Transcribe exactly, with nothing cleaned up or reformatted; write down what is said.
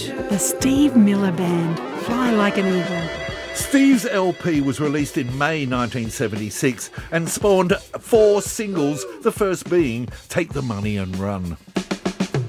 The Steve Miller Band, Fly Like an Eagle. Steve's L P was released in May nineteen seventy-six and spawned four singles, the first being Take the Money and Run.